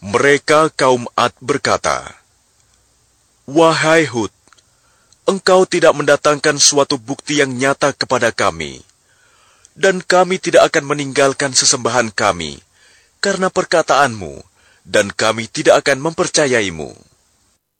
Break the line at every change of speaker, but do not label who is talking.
Mereka kaum Ad berkata, "Wahai Hud, engkau tidak mendatangkan suatu bukti yang nyata kepada kami, dan kami tidak akan meninggalkan sesembahan kami karena perkataanmu, dan kami tidak akan mempercayaimu."